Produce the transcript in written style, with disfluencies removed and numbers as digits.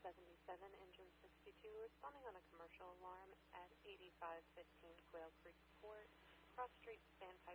77, engine 62, responding on a commercial alarm at 8515 Quail Creek Court, cross street Sandpiper.